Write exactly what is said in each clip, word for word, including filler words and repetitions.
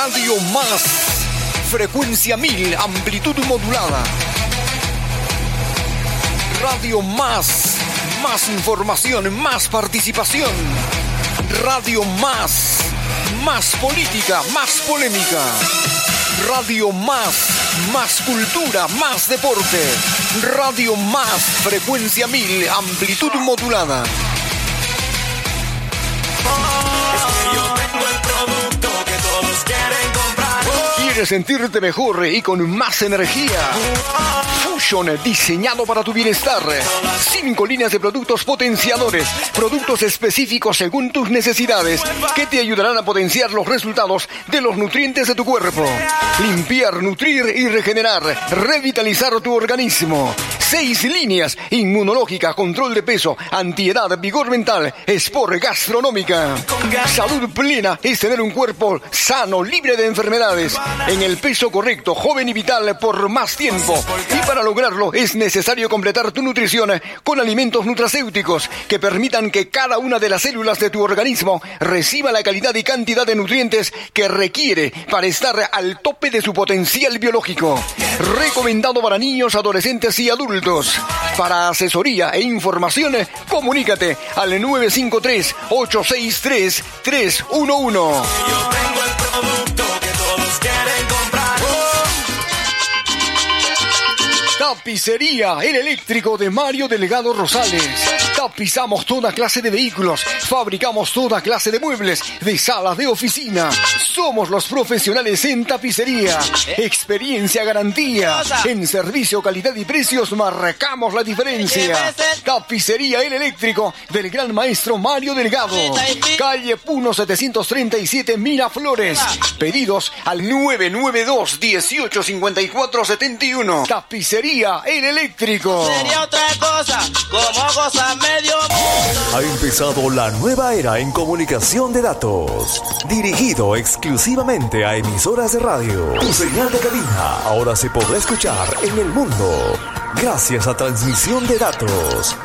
Radio Más, frecuencia mil, amplitud modulada. Radio Más, más información, más participación. Radio Más, más política, más polémica. Radio Más, más cultura, más deporte. Radio Más, frecuencia mil, amplitud modulada. Yo tengo el producto que todos quieren comprar. ¿Quieres sentirte mejor y con más energía? Fusion, diseñado para tu bienestar. Cinco líneas de productos potenciadores, productos específicos según tus necesidades, que te ayudarán a potenciar los resultados de los nutrientes de tu cuerpo. Limpiar, nutrir y regenerar, revitalizar tu organismo. Seis líneas: inmunológica, control de peso, antiedad, vigor mental, sport, gastronómica. Salud plena es tener un cuerpo sano, libre de enfermedades, en el peso correcto, joven y vital por más tiempo. Y para lograrlo es necesario completar tu nutrición con alimentos nutracéuticos que permitan que cada una de las células de tu organismo reciba la calidad y cantidad de nutrientes que requiere para estar al tope de su potencial biológico. Recomendado para niños, adolescentes y adultos. Para asesoría e información, comunícate al nueve cinco tres, ocho seis tres, tres uno uno. Yo tengo el producto que todos quieren comprar. Tapicería El Eléctrico de Mario Delgado Rosales. Tapizamos toda clase de vehículos, fabricamos toda clase de muebles, de salas de oficina. Somos los profesionales en tapicería. Experiencia, garantía. En servicio, calidad y precios marcamos la diferencia. Tapicería El Eléctrico del gran maestro Mario Delgado. Calle Puno setecientos treinta y siete, Miraflores. Pedidos al nueve nueve dos, uno ocho cinco cuatro siete uno. Tapicería El Eléctrico. Sería otra cosa, como cosa medio mundo. Ha empezado la nueva era en comunicación de datos, dirigido exclusivamente a emisoras de radio. Tu señal de cabina ahora se podrá escuchar en el mundo gracias a transmisión de datos.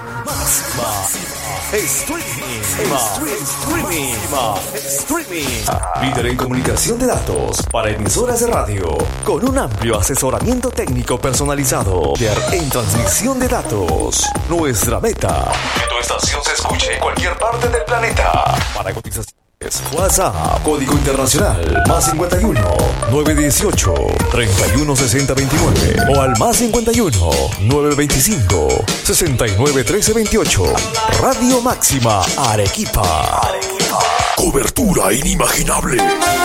Máxima Streaming. Streaming. Streaming. Líder en comunicación de datos para emisoras de radio, con un amplio asesoramiento técnico personalizado. En transmisión de datos, nuestra meta: que tu estación se escuche en cualquier parte del planeta. Para cotizaciones, WhatsApp, código internacional, más cincuenta y uno, novecientos dieciocho, treinta y uno sesenta veintinueve, o al más cincuenta y uno, novecientos veinticinco, sesenta y nueve trece veintiocho. Radio Máxima, Arequipa. Arequipa. Cobertura inimaginable.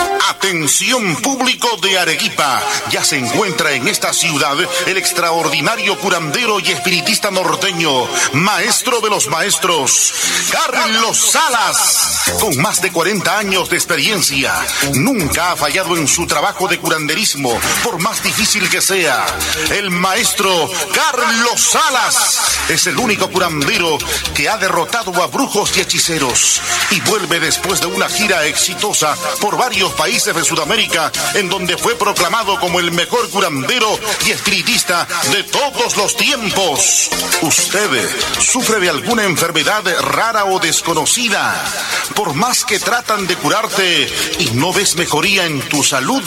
Atención público de Arequipa, ya se encuentra en esta ciudad el extraordinario curandero y espiritista norteño, maestro de los maestros, Carlos Salas. Con más de cuarenta años de experiencia, nunca ha fallado en su trabajo de curanderismo, por más difícil que sea. El maestro Carlos Salas es el único curandero que ha derrotado a brujos y hechiceros, y vuelve después de una gira exitosa por varios países de Sudamérica, en donde fue proclamado como el mejor curandero y espiritista de todos los tiempos. ¿Usted sufre de alguna enfermedad rara o desconocida? Por más que tratan de curarte y no ves mejoría en tu salud.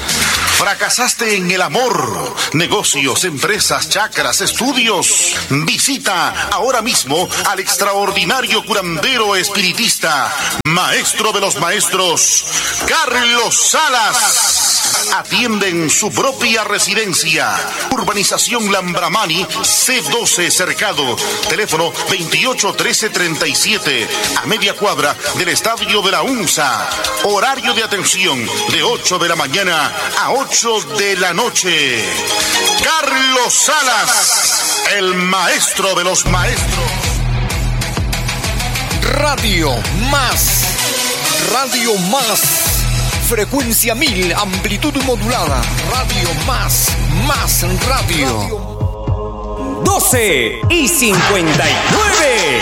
¿Fracasaste en el amor, negocios, empresas, chakras, estudios? Visita ahora mismo al extraordinario curandero espiritista, maestro de los maestros, Carlos Salas. Atiende en su propia residencia. Urbanización Lambramani, C doce Cercado. Teléfono veintiocho trece treinta y siete, a media cuadra del estadio de la UNSA. Horario de atención de ocho de la mañana a ocho de la noche. Carlos Salas, el maestro de los maestros. Radio Más. Radio Más. Frecuencia mil, amplitud modulada. Radio Más. Más radio. doce y cincuenta y nueve.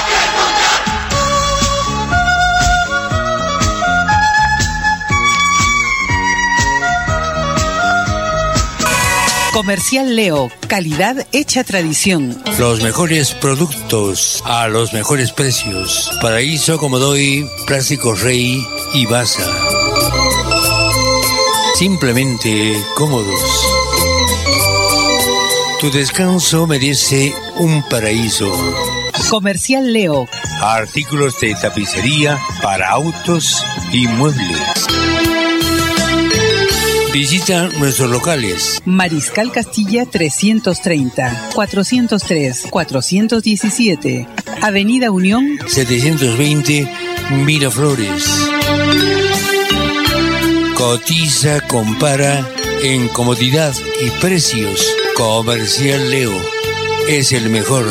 Comercial Leo, calidad hecha tradición. Los mejores productos a los mejores precios. Paraíso, Comodoy, Plástico Rey y Baza. simplemente cómodos. Tu descanso merece un paraíso. Comercial Leo. Artículos de tapicería para autos y muebles. Visita nuestros locales. Mariscal Castilla trescientos treinta, cuatrocientos tres, cuatrocientos diecisiete. Avenida Unión setecientos veinte, Miraflores. Cotiza, compara en comodidad y precios. Comercial Leo es el mejor.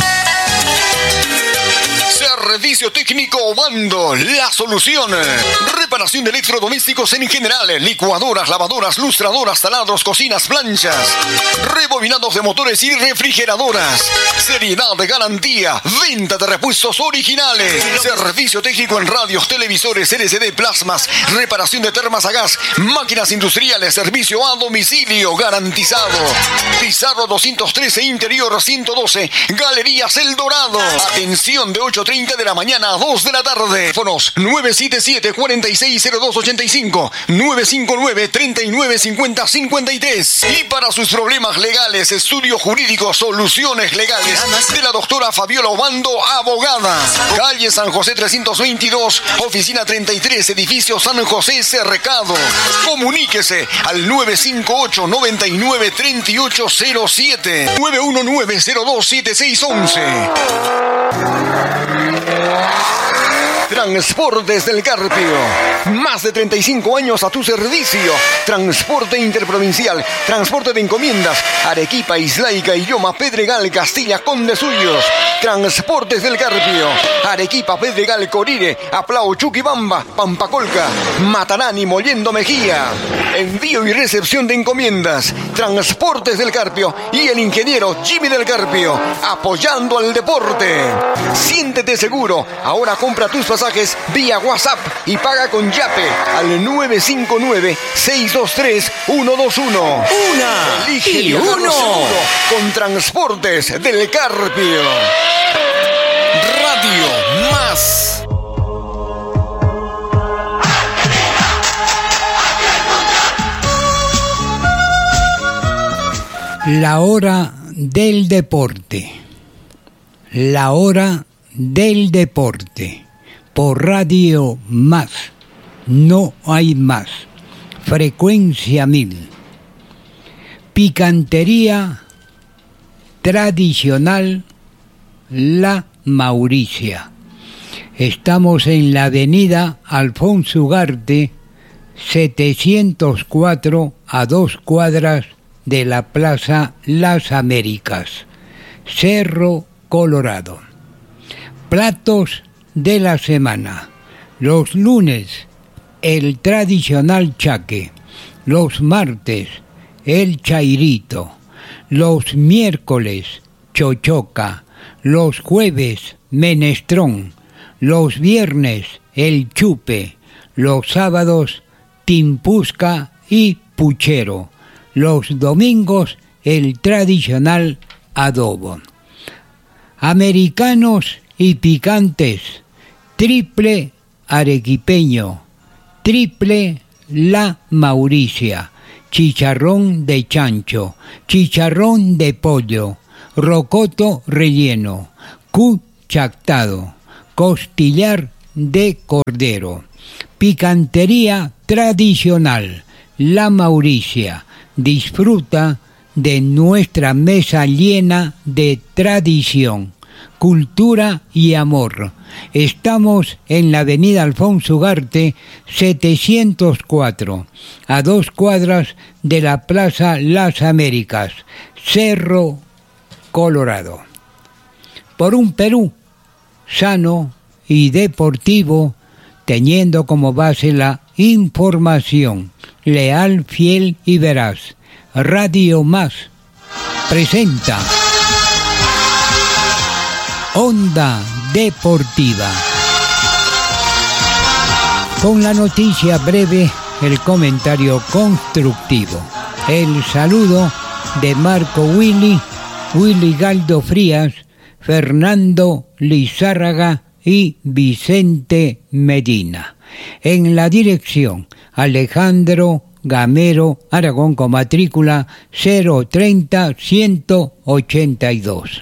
Servicio técnico Obando, la solución. Reparación de electrodomésticos en general, licuadoras, lavadoras, lustradoras, taladros, cocinas, planchas, rebobinados de motores y refrigeradoras. Seriedad de garantía, venta de repuestos originales. Servicio técnico en radios, televisores, L C D, plasmas, reparación de termas a gas, máquinas industriales, servicio a domicilio garantizado. Pizarro doscientos trece, interior ciento doce, Galerías El Dorado. Atención de ocho treinta de la mañana a dos de la tarde. Teléfonos nueve siete siete, cuatro seis cero dos ocho cinco, nueve cinco nueve, tres nueve cinco cero cinco tres. Y para sus problemas legales, estudio jurídico, soluciones legales de la doctora Fabiola Obando, abogada. Calle San José trescientos veintidós, oficina treinta y tres, edificio San José Cercado. Comuníquese al nueve cinco ocho, nueve nueve, tres ocho cero siete, nueve uno nueve, cero dos siete seis once. Transportes del Carpio. Más de treinta y cinco años a tu servicio. Transporte interprovincial, transporte de encomiendas, Arequipa, Islaica, Illoma, Pedregal, Castilla, Conde Suyos. Transportes del Carpio. Arequipa, Pedregal, Corire, Aplao, Chuquibamba, Pampacolca, Matarani, Mollendo Mejía. Envío y recepción de encomiendas. Transportes del Carpio y el ingeniero Jimmy del Carpio, apoyando al deporte. Siéntete seguro. Ahora compra tus pasajes vía WhatsApp y paga con Yape al nueve cinco nueve, seis dos tres, uno dos uno. Una Elige y viajar uno. seguro con Transportes del Carpio. Radio Más. La hora del deporte. La hora del deporte. Por Radio Más. No hay más. Frecuencia mil. Picantería tradicional La Mauricia. Estamos en la avenida Alfonso Ugarte, setecientos cuatro, a dos cuadras de la Plaza Las Américas, Cerro Colorado. Platos de la semana. Los lunes, el tradicional chaque. Los martes, el chairito. Los miércoles, chochoca. Los jueves, menestrón. Los viernes, el chupe. Los sábados, timpusca y puchero. Los domingos, el tradicional adobo. Americanos y picantes, triple arequipeño, triple La Mauricia, chicharrón de chancho, chicharrón de pollo, rocoto relleno, cu chactado, costillar de cordero. Picantería tradicional, La Mauricia. Disfruta de nuestra mesa llena de tradición, cultura y amor. Estamos en la avenida Alfonso Ugarte, setecientos cuatro, a dos cuadras de la Plaza Las Américas, Cerro Colorado. Por un Perú sano y deportivo, teniendo como base la información, leal, fiel y veraz. Radio Más presenta Onda Deportiva. Con la noticia breve, el comentario constructivo. El saludo de Marco Willy, Willy Galdo Frías, Fernando Lizárraga y Vicente Medina. En la dirección, Alejandro Gamero, Aragón, con matrícula cero treinta ciento ochenta y dos.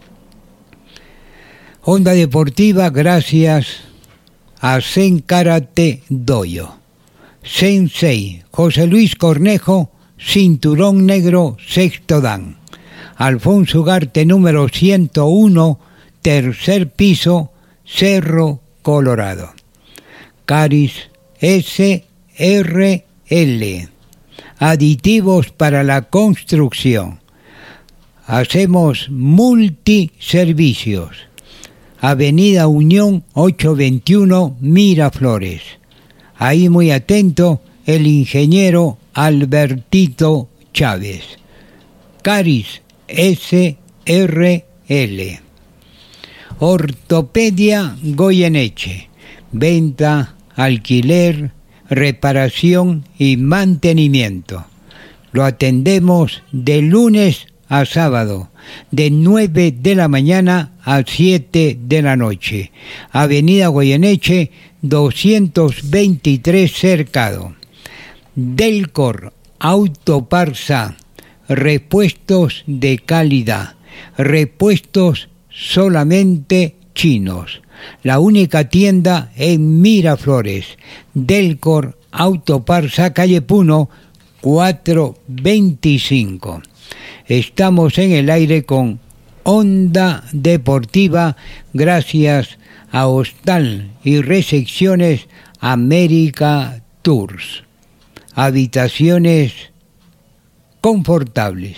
Onda Deportiva, gracias a Zen Karate Doyo. Sensei José Luis Cornejo, cinturón negro, sexto dan. Alfonso Ugarte, número ciento uno, tercer piso, Cerro Colorado. Caris S R L, aditivos para la construcción. Hacemos multiservicios. Avenida Unión ochocientos veintiuno, Miraflores. Ahí muy atento el ingeniero Albertito Chávez. Caris S R L. Ortopedia Goyeneche. Venta, alquiler, reparación y mantenimiento. Lo atendemos de lunes a sábado, de nueve de la mañana a siete de la noche. Avenida Goyeneche, doscientos veintitrés Cercado. Delcor Autoparsa, repuestos de calidad, repuestos solamente chinos. La única tienda en Miraflores. Delcor Autoparsa, calle Puno, cuatrocientos veinticinco. Estamos en el aire con Onda Deportiva, gracias a Hostal y Recepciones América Tours. Habitaciones confortables.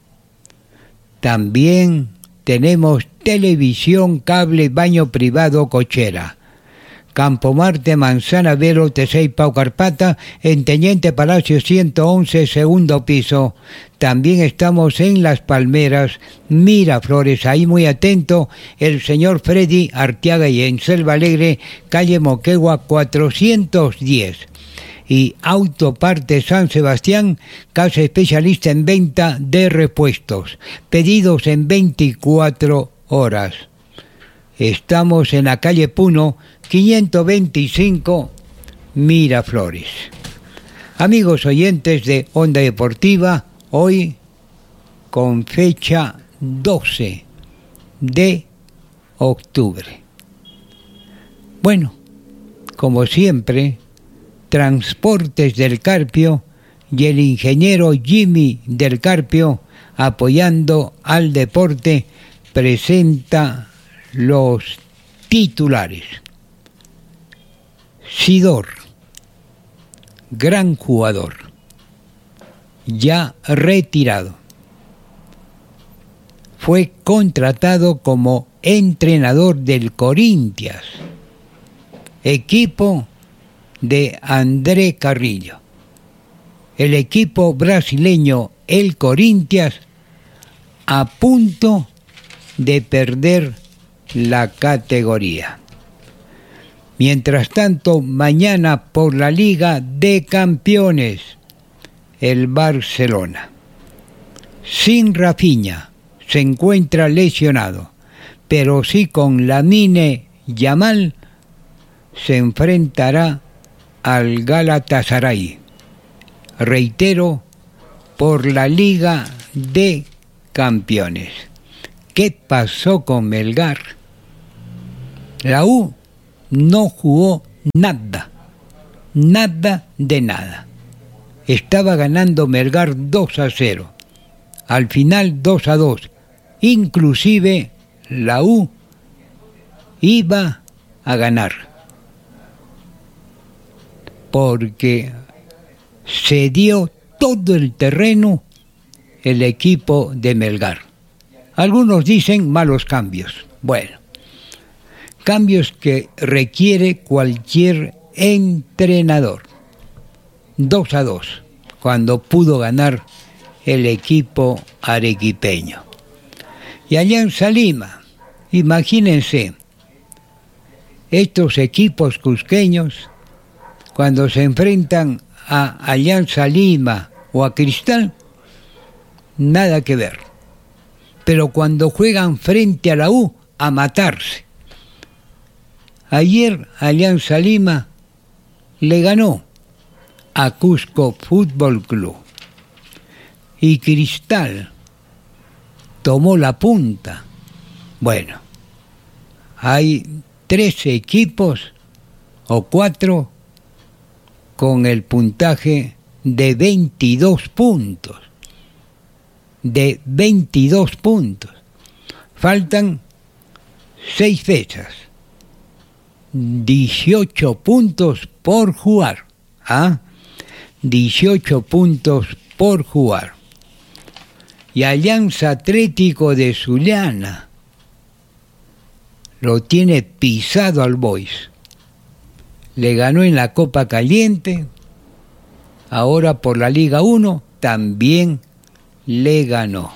También tenemos televisión, cable, baño privado, cochera. Campo Marte, Manzana Velo, Tesey, Pau Carpata, en Teniente Palacio ciento once, segundo piso. También estamos en Las Palmeras, Miraflores, ahí muy atento el señor Freddy Arteaga, y en Selva Alegre, calle Moquegua cuatrocientos diez. Y Autoparte San Sebastián, casa especialista en venta de repuestos, pedidos en veinticuatro horas. Estamos en la calle Puno, quinientos veinticinco, Miraflores. Amigos oyentes de Onda Deportiva, hoy con fecha doce de octubre. Bueno, como siempre, Transportes del Carpio y el ingeniero Jimmy del Carpio, apoyando al deporte, presenta los titulares. Sidor, gran jugador, ya retirado, fue contratado como entrenador del Corinthians, equipo de André Carrillo. El equipo brasileño, el Corinthians, a punto de perder la categoría. Mientras tanto, mañana por la Liga de Campeones, el Barcelona, sin Rafinha, se encuentra lesionado, pero sí con Lamine Yamal, se enfrentará al Galatasaray. Reitero, por la Liga de Campeones. ¿Qué pasó con Melgar? La U no jugó nada, nada de nada. Estaba ganando Melgar dos a cero. Al final dos a dos. Inclusive la U iba a ganar, porque se dio todo el terreno el equipo de Melgar. Algunos dicen malos cambios. Bueno, cambios que requiere cualquier entrenador. dos a dos, cuando pudo ganar el equipo arequipeño. Y Alianza Lima, imagínense, estos equipos cusqueños, cuando se enfrentan a Alianza Lima o a Cristal, nada que ver. Pero cuando juegan frente a la U, a matarse. Ayer Alianza Lima le ganó a Cusco Fútbol Club. Y Cristal tomó la punta. Bueno, hay tres equipos o cuatro con el puntaje de veintidós puntos. De veintidós puntos. Faltan seis fechas. dieciocho puntos por jugar. ¿Ah? dieciocho puntos por jugar. Y Alianza Atlético de Sullana lo tiene pisado al Boys. Le ganó en la Copa Caliente, ahora por la Liga uno también le ganó.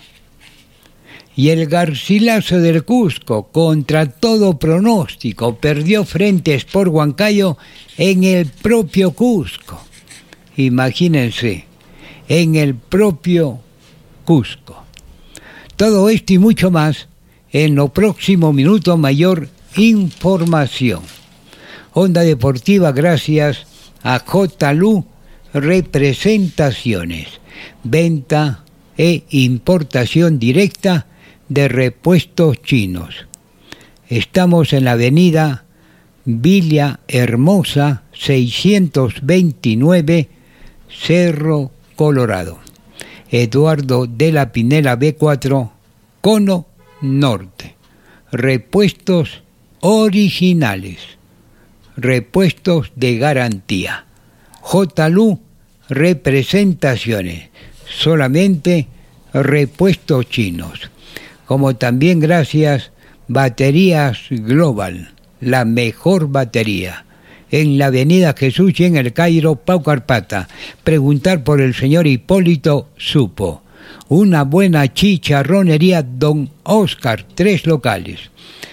Y el Garcilaso del Cusco, contra todo pronóstico, perdió frente a Sport Huancayo en el propio Cusco. Imagínense, en el propio Cusco. Todo esto y mucho más en lo próximo Minuto Mayor información. Onda Deportiva gracias a J. Lu Representaciones, venta e importación directa de repuestos chinos. Estamos en la avenida Villa Hermosa seiscientos veintinueve, Cerro Colorado. Eduardo de la Pinela B cuatro, Cono Norte. Repuestos originales. Repuestos de garantía. J. Lu Representaciones. Solamente repuestos chinos. Como también gracias Baterías Global. La mejor batería. En la avenida Jesús y en el Cairo, Pau Carpata. Preguntar por el señor Hipólito Supo. Una buena chicharronería Don Oscar, tres locales.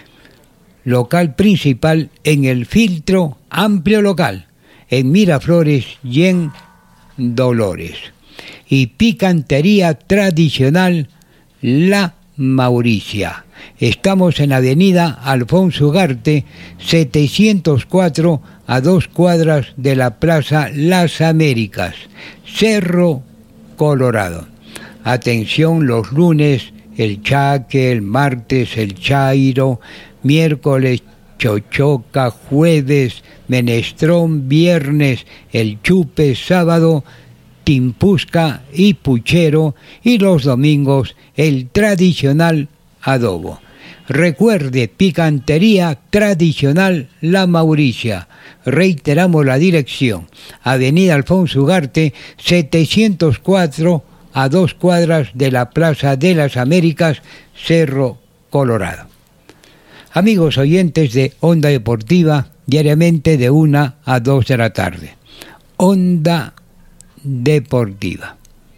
Local principal en el Filtro, amplio local, en Miraflores y en Dolores. Y picantería tradicional La Mauricia. Estamos en la avenida Alfonso Ugarte, setecientos cuatro, a dos cuadras de la Plaza Las Américas, Cerro Colorado. Atención, los lunes el Chaque, el martes el Chairo, miércoles Chochoca, jueves Menestrón, viernes el Chupe, sábado Timpusca y Puchero y los domingos el tradicional adobo. Recuerde, picantería tradicional La Mauricia. Reiteramos la dirección. Avenida Alfonso Ugarte, setecientos cuatro, a dos cuadras de la Plaza de las Américas, Cerro Colorado. Amigos oyentes de Onda Deportiva, diariamente de una a dos de la tarde. Onda Deportiva.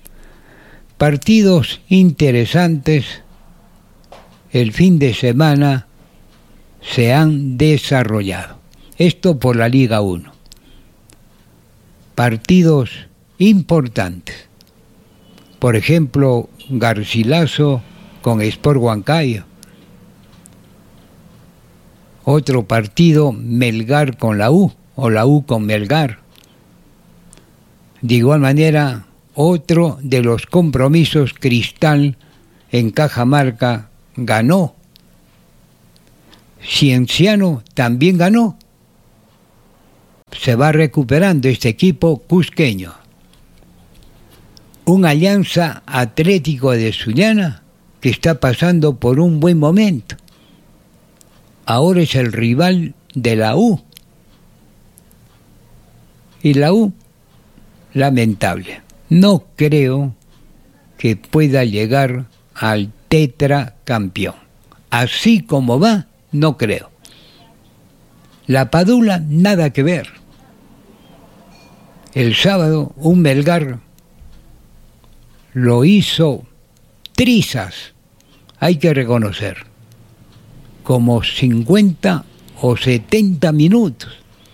Partidos interesantes el fin de semana se han desarrollado. Esto por la Liga uno. Partidos importantes. Por ejemplo, Garcilaso con Sport Huancayo. Otro partido, Melgar con la U, o la U con Melgar. De igual manera, otro de los compromisos, Cristal en Cajamarca ganó. Cienciano también ganó. Se va recuperando este equipo cusqueño. Un Alianza Atlético de Sullana que está pasando por un buen momento. Ahora es el rival de la U. Y la U, lamentable. No creo que pueda llegar al tetracampeón. Así como va, no creo. La Padula, nada que ver. El sábado, un Melgar lo hizo trizas, hay que reconocer, como cincuenta o setenta minutos.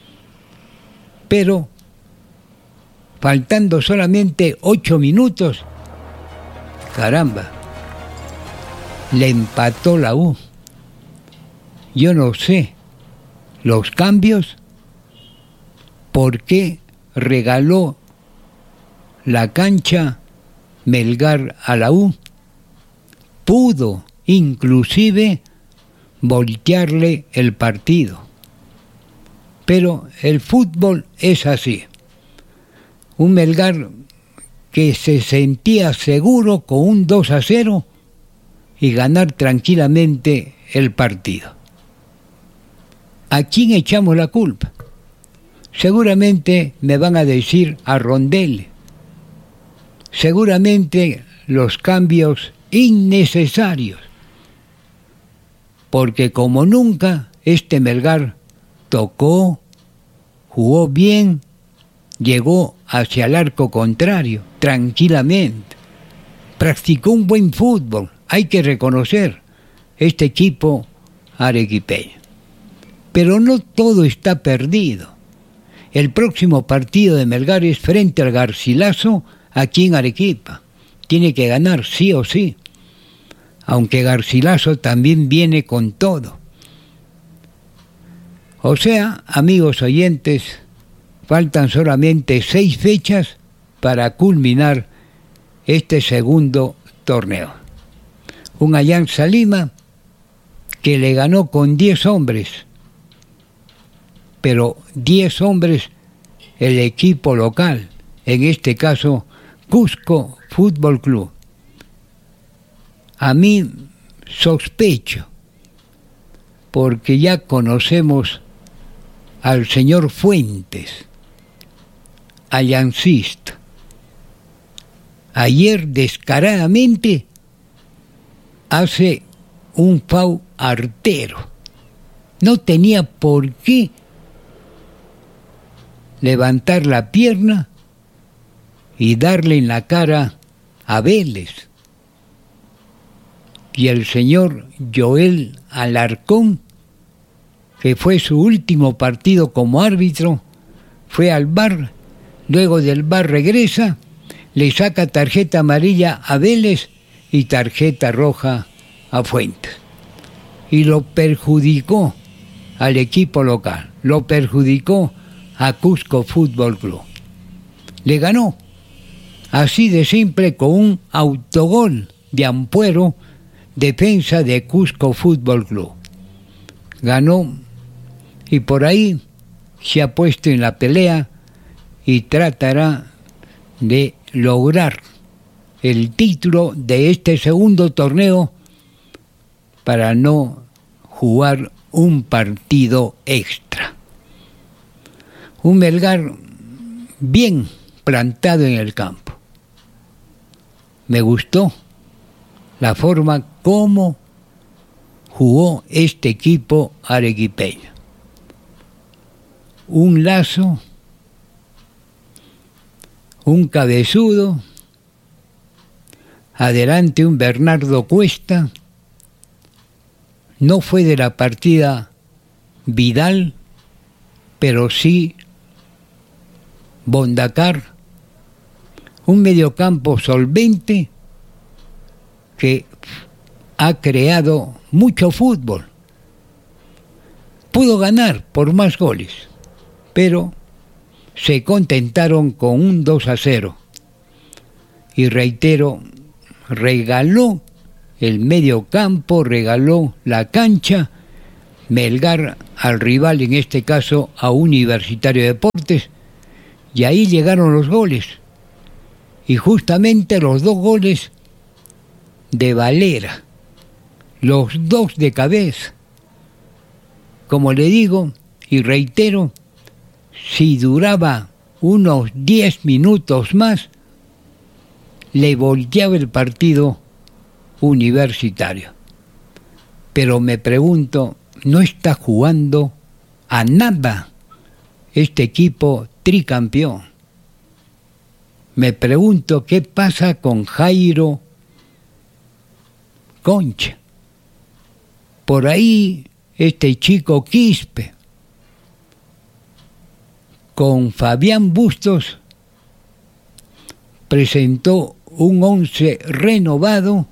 Pero, faltando solamente ocho minutos, caramba, le empató la U. Yo no sé, los cambios, ¿por qué regaló la cancha Melgar a la U, pudo inclusive voltearle el partido. Pero el fútbol es así. Un Melgar que se sentía seguro con un dos a cero y ganar tranquilamente el partido. ¿A quién echamos la culpa? Seguramente me van a decir a Rondelli. Seguramente los cambios innecesarios. Porque como nunca, este Melgar tocó, jugó bien, llegó hacia el arco contrario, tranquilamente. Practicó un buen fútbol, hay que reconocer este equipo arequipeño. Pero no todo está perdido. El próximo partido de Melgar es frente al Garcilaso aquí en Arequipa. Tiene que ganar sí o sí. Aunque Garcilaso también viene con todo. O sea, amigos oyentes, faltan solamente seis fechas para culminar este segundo torneo. Un Alianza Lima que le ganó con diez hombres, pero diez hombres el equipo local, en este caso Cusco Fútbol Club. A mí sospecho, porque ya conocemos al señor Fuentes, aliancista. Ayer descaradamente hace un foul artero. No tenía por qué levantar la pierna y darle en la cara a Vélez. Y el señor Joel Alarcón, que fue su último partido como árbitro, fue al V A R, luego del V A R regresa, le saca tarjeta amarilla a Vélez y tarjeta roja a Fuentes. Y lo perjudicó al equipo local, lo perjudicó a Cusco Fútbol Club. Le ganó, así de simple, con un autogol de Ampuero, defensa de Cusco Fútbol Club. Ganó y por ahí se ha puesto en la pelea y tratará de lograr el título de este segundo torneo para no jugar un partido extra. Un Melgar bien plantado en el campo. Me gustó la forma como jugó este equipo arequipeño. Un Lazo, un Cabezudo, adelante un Bernardo Cuesta. No fue de la partida Vidal, pero sí Bondacar. Un mediocampo solvente que ha creado mucho fútbol. Pudo ganar por más goles, pero se contentaron con un dos a cero. Y reitero, regaló el medio campo, regaló la cancha, Melgar al rival, en este caso a Universitario de Deportes, y ahí llegaron los goles. Y justamente los dos goles de Valera, los dos de cabeza. Como le digo y reitero, si duraba unos diez minutos más, le volteaba el partido Universitario. Pero me pregunto, ¿no está jugando a nada este equipo tricampeón? Me pregunto qué pasa con Jairo Concha. Por ahí este chico Quispe, con Fabián Bustos, presentó un once renovado,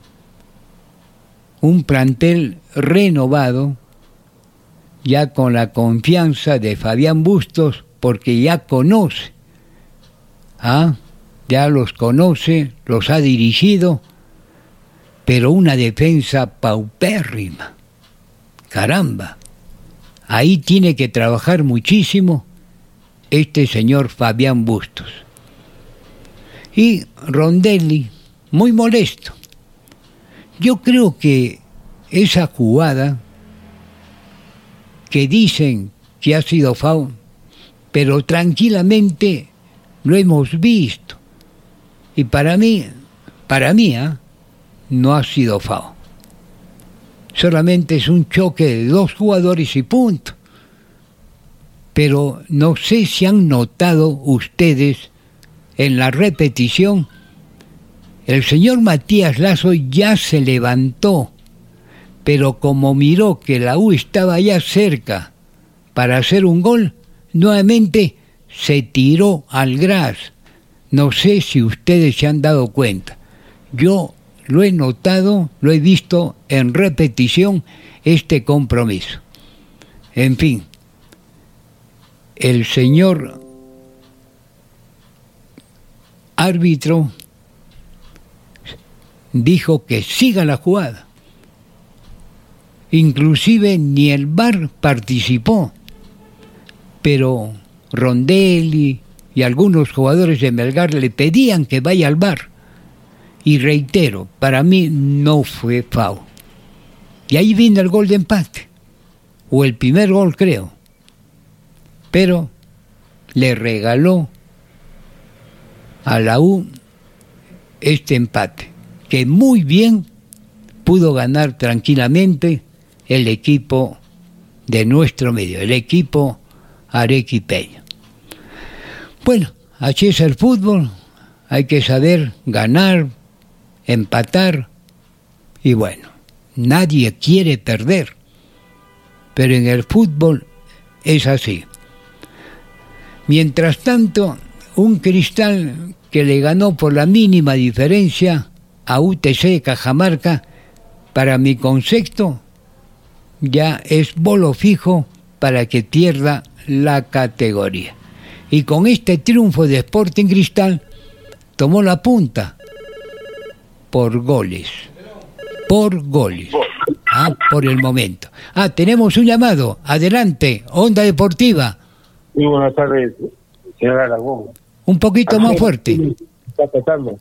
un plantel renovado, ya con la confianza de Fabián Bustos, porque ya conoce ¿ah? ya los conoce, los ha dirigido, pero una defensa paupérrima. Caramba, ahí tiene que trabajar muchísimo este señor Fabián Bustos. Y Rondelli, muy molesto. Yo creo que esa jugada que dicen que ha sido foul, pero tranquilamente lo hemos visto. Y para mí, para mí, ¿eh? no ha sido foul. Solamente es un choque de dos jugadores y punto. Pero no sé si han notado ustedes en la repetición, el señor Matías Lazo ya se levantó, pero como miró que la U estaba ya cerca para hacer un gol, nuevamente se tiró al gras. No sé si ustedes se han dado cuenta. Yo lo he notado, lo he visto en repetición, este compromiso. En fin, el señor árbitro dijo que siga la jugada. Inclusive ni el V A R participó, pero Rondelli y algunos jugadores de Melgar le pedían que vaya al V A R. Y reitero, para mí no fue foul. Y ahí vino el gol de empate, o el primer gol creo, pero le regaló a la U este empate, que muy bien pudo ganar tranquilamente el equipo de nuestro medio, el equipo arequipeño. Bueno, así es el fútbol, hay que saber ganar, empatar, y bueno, nadie quiere perder, pero en el fútbol es así. Mientras tanto, un Cristal que le ganó por la mínima diferencia a U T C Cajamarca, para mi concepto, ya es bolo fijo para que pierda la categoría. Y con este triunfo de Sporting Cristal, tomó la punta por goles. Por goles. Ah, por el momento. Ah, tenemos un llamado. Adelante, Onda Deportiva. Muy buenas tardes, señor Aragón. Un poquito más fuerte. Está pasando.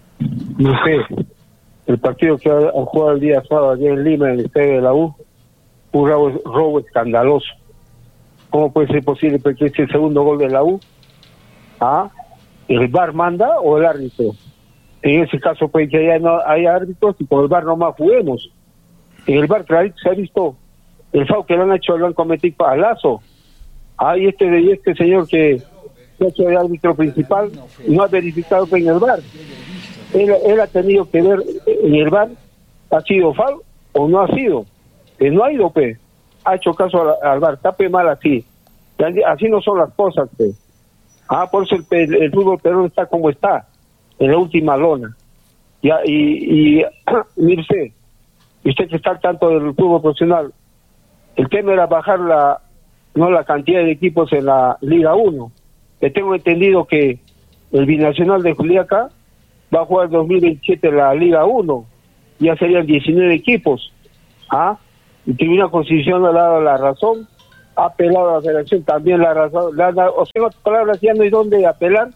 No sé, el partido que han jugado el día sábado allá en Lima, en el estadio de la U, un robo, robo escandaloso. ¿Cómo puede ser posible que es el segundo gol de la U? ¿Ah? ¿El V A R manda o el árbitro? En ese caso puede que haya, no, haya árbitros y con el V A R nomás juguemos. En el V A R clarito se ha visto el foul que lo han hecho, lo han cometido a Lazo. Ah, y este, y este señor que ha hecho el árbitro principal no ha verificado en el V A R. Él, él ha tenido que ver en el V A R, ¿ha sido foul o no ha sido? Eh, no ha ido, pe. Ha hecho caso al, al V A R, está pe mal así. Así no son las cosas, pe. Ah, por eso el, el, el fútbol peruano está como está, en la última lona. Ya, y, y mire, usted que está al tanto del fútbol profesional, el tema era bajar la no la cantidad de equipos en la Liga uno. Que tengo entendido que el Binacional de Juliaca va a jugar en dos mil veintisiete la Liga uno, ya serían diecinueve equipos. ¿Ah? El Tribunal Constitucional le ha dado la razón, ha apelado a la Federación también la razón, le ha dado, o sea, en otras palabras, ya no hay dónde apelar,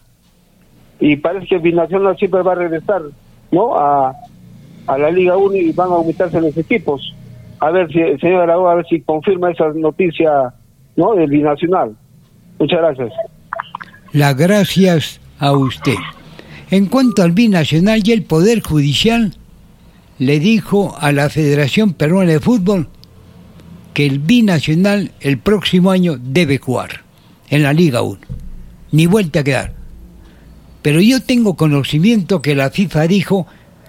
y parece que el Binacional siempre va a regresar, ¿no?, a, a la Liga uno y van a aumentarse los equipos. A ver si, señor Aragón, a ver si confirma esa noticia, ¿no?, del Binacional. Muchas gracias. Las gracias a usted. En cuanto al Binacional, y el Poder Judicial le dijo a la Federación Peruana de Fútbol que el Binacional el próximo año debe jugar en la Liga uno. Ni vuelta a quedar. Pero yo tengo conocimiento que la FIFA dijo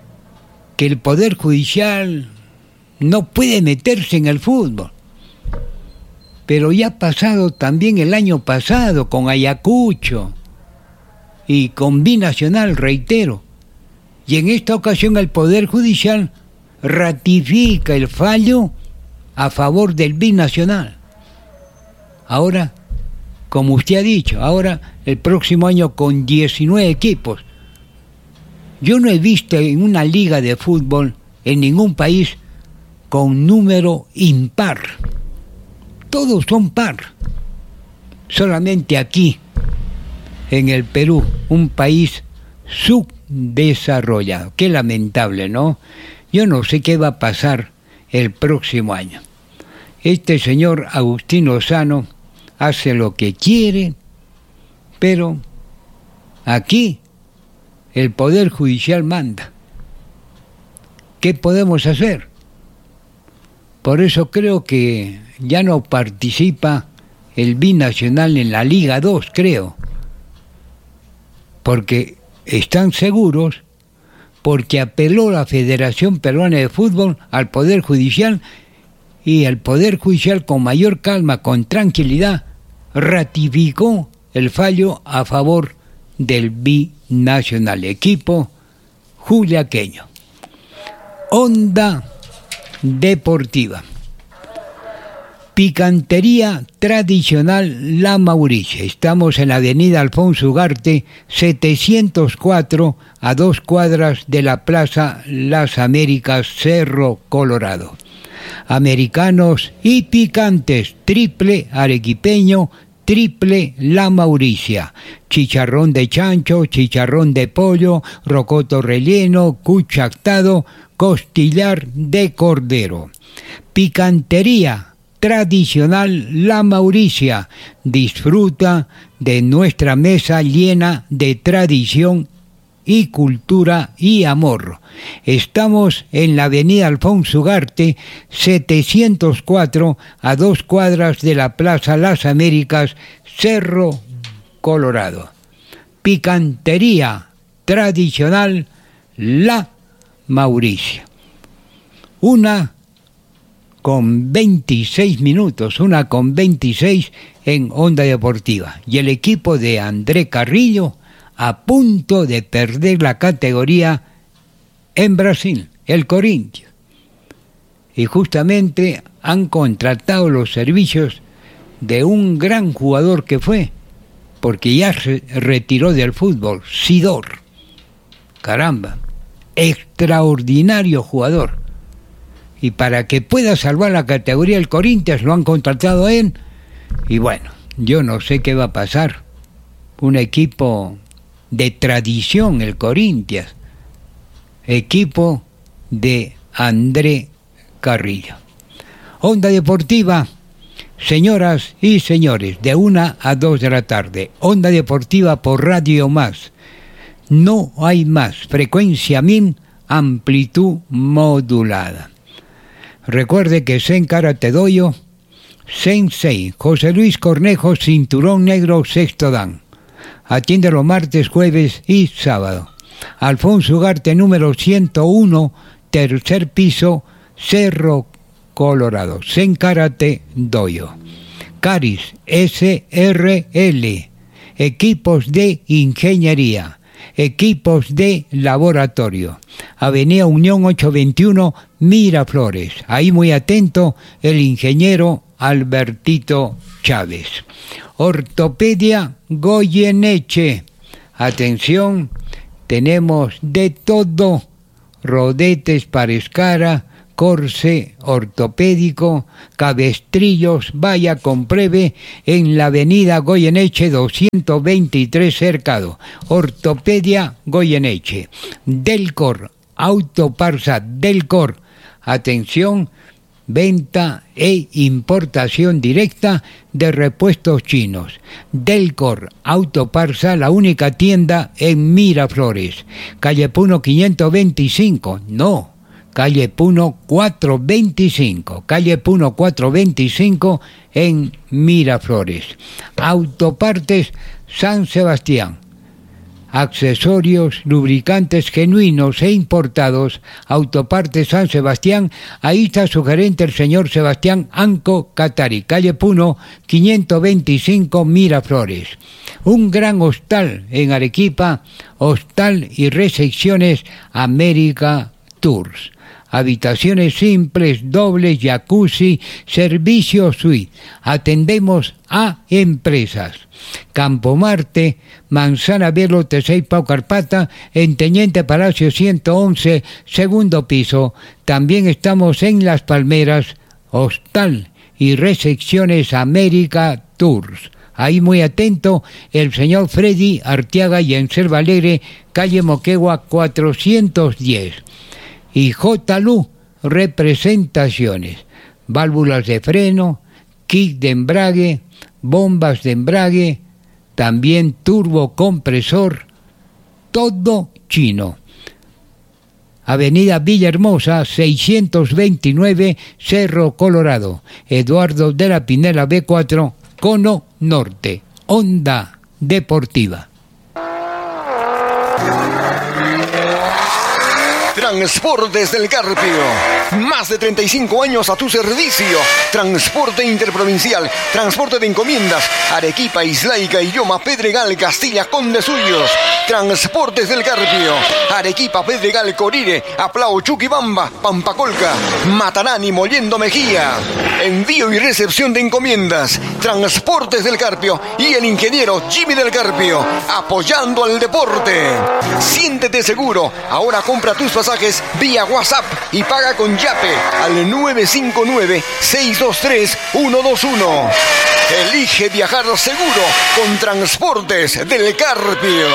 que el Poder Judicial no puede meterse en el fútbol. Pero ya ha pasado también el año pasado con Ayacucho y con Binacional, reitero. Y en esta ocasión el Poder Judicial ratifica el fallo a favor del Binacional. Ahora, como usted ha dicho, ahora el próximo año con diecinueve equipos Yo no he visto en una liga de fútbol en ningún país con número impar. Todos son par. Solamente aquí, en el Perú, un país subdesarrollado. Qué lamentable, ¿no? Yo no sé qué va a pasar el próximo año. Este señor Agustín Lozano hace lo que quiere, pero aquí el Poder Judicial manda. ¿Qué podemos hacer? Por eso creo que ya no participa el Binacional en la Liga dos, creo. Porque están seguros, porque apeló la Federación Peruana de Fútbol al Poder Judicial, y el Poder Judicial, con mayor calma, con tranquilidad, ratificó el fallo a favor del Binacional, equipo juliaqueño. Onda deportiva. Picantería tradicional La Mauricia. Estamos en la avenida Alfonso Ugarte, setecientos cuatro, a dos cuadras de la Plaza Las Américas, Cerro Colorado. Americanos y picantes, triple arequipeño, triple La Mauricia. Chicharrón de chancho, chicharrón de pollo, rocoto relleno, cuchactado, costillar de cordero. Picantería tradicional La Mauricia. Disfruta de nuestra mesa llena de tradición y cultura y amor. Estamos en la avenida Alfonso Ugarte, setecientos cuatro, a dos cuadras de la Plaza Las Américas, Cerro Colorado. Picantería tradicional La Mauricia. Una con veintiséis minutos, una con veintiséis en Onda Deportiva. Y el equipo de André Carrillo a punto de perder la categoría en Brasil, el Corinthians. Y justamente han contratado los servicios de un gran jugador que fue, porque ya se retiró del fútbol, Sidor. Caramba, extraordinario jugador. Y para que pueda salvar la categoría el Corinthians lo han contratado a él. Y bueno, yo no sé qué va a pasar. Un equipo de tradición, el Corinthians, equipo de André Carrillo. Onda Deportiva, señoras y señores, de una a dos de la tarde. Onda Deportiva por Radio Más. No hay más. Frecuencia min, amplitud modulada. Recuerde que Zen Karate Doyo, Sensei José Luis Cornejo, cinturón negro, sexto dan. Atiende los martes, jueves y sábado. Alfonso Ugarte, número ciento uno, tercer piso, Cerro Colorado. Zen Karate Doyo. Caris S R L. Equipos de ingeniería. Equipos de laboratorio. Avenida Unión ochocientos veintiuno, Miraflores. Ahí muy atento el ingeniero Albertito Chávez. Ortopedia Goyeneche. Atención, tenemos de todo. Rodetes para escara, corse ortopédico, cabestrillos, vaya compruebe en la avenida Goyeneche doscientos veintitrés Cercado. Ortopedia Goyeneche. Delcor, Autoparsa Delcor. Atención, venta e importación directa de repuestos chinos. Delcor Autoparsa, la única tienda en Miraflores. Calle Puno quinientos veinticinco, no, calle Puno cuatrocientos veinticinco, calle Puno cuatrocientos veinticinco en Miraflores. Autopartes San Sebastián. Accesorios, lubricantes genuinos e importados, Autopartes San Sebastián. Ahí está su gerente, el señor Sebastián Anco Catari, calle Puno quinientos veinticinco, Miraflores. Un gran hostal en Arequipa, Hostal y Recepciones América Tours. habitaciones simples, dobles, jacuzzi, servicio suite. Atendemos a empresas. Campo Marte, Manzana Velo, Tesey, Pau Carpata, en Teniente Palacio ciento once, segundo piso. También estamos en Las Palmeras, Hostal y Recepciones América Tours. Ahí muy atento el señor Freddy Arteaga y en Selva Alegre, calle Moquegua cuatrocientos diez. Y J. Lu, representaciones, válvulas de freno, kit de embrague, bombas de embrague, también turbocompresor, todo chino. Avenida Villahermosa, seiscientos veintinueve, Cerro Colorado. Eduardo de la Pinela B cuatro, Cono Norte. Onda Deportiva. Transportes del Carpio. Más de treinta y cinco años a tu servicio. Transporte interprovincial, transporte de encomiendas. Arequipa, Islaica, Illoma, Pedregal, Castilla, Conde Suyos. Transportes del Carpio. Arequipa, Pedregal, Corire, Aplao, Chuquibamba, Pampacolca, Matarani, Mollendo Mejía. Envío y recepción de encomiendas. Transportes del Carpio y el ingeniero Jimmy del Carpio, apoyando al deporte. Siéntete seguro. Ahora compra tus pasajes vía WhatsApp y paga con Yape al nueve cinco nueve, seis dos tres, uno dos uno. Elige viajar seguro con Transportes del Carpio.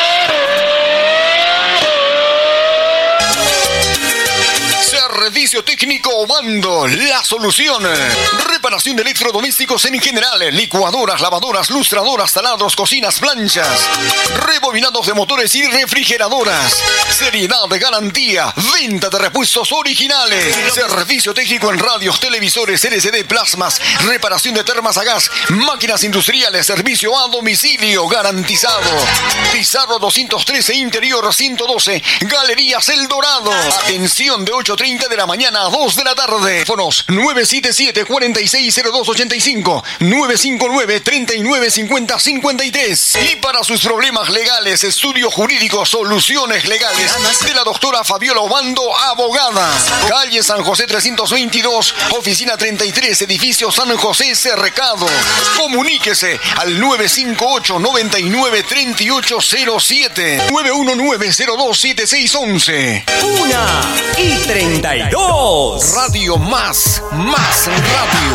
Servicio técnico Obando, la solución. Reparación de electrodomésticos en general, licuadoras, lavadoras, lustradoras, taladros, cocinas, planchas, rebobinados de motores y refrigeradoras. Seriedad, garantía, venta de repuestos originales. Servicio técnico en radios, televisores, L C D, plasmas, reparación de termas a gas, máquinas industriales, servicio a domicilio garantizado. Pizarro doscientos trece, interior ciento doce, Galerías El Dorado. Atención de ocho treinta de la mañana a dos de la tarde. Teléfonos nueve siete siete, cuatro seis cero dos ocho cinco, nueve cinco nueve, treinta y nueve cincuenta, cincuenta y tres. Y para sus problemas legales, estudio jurídico, soluciones legales de la doctora Fabiola Obando, abogada. Calle San José trescientos veintidós, oficina treinta y tres, edificio San José Cercado. Comuníquese al nueve cinco ocho, noventa y nueve, treinta y ocho cero siete, nueve uno nueve, cero dos siete seis once. Una y treinta y dos. Radio Más, Más Radio.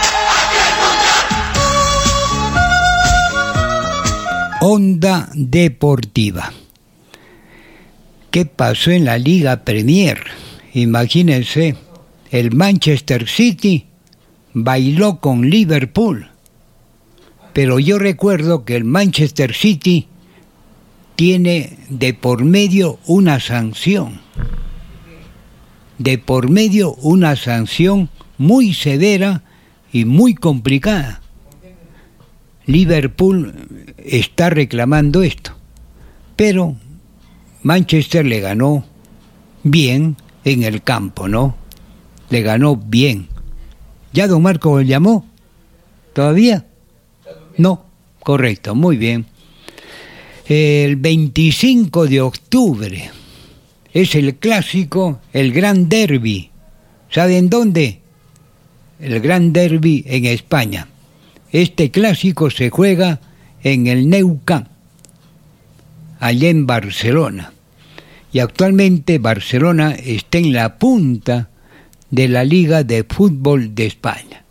Onda Deportiva. ¿Qué pasó en la Liga Premier? Imagínense, el Manchester City bailó con Liverpool. Pero yo recuerdo que el Manchester City tiene de por medio una sanción. De por medio una sanción muy severa y muy complicada. Liverpool está reclamando esto, pero Manchester le ganó bien en el campo, ¿no? Le ganó bien. ¿Ya don Marco lo llamó? ¿Todavía? No, correcto, muy bien. El veinticinco de octubre es el clásico, el Gran Derby. ¿Saben dónde? El Gran Derby en España. Este clásico se juega en el Nou Camp, allá en Barcelona. Y actualmente Barcelona está en la punta de la Liga de Fútbol de España.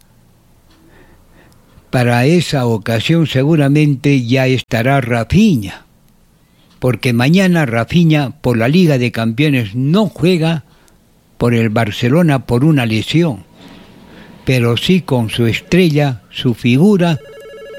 Para esa ocasión seguramente ya estará Rafinha, porque mañana Rafinha por la Liga de Campeones no juega por el Barcelona por una lesión, pero sí con su estrella, su figura,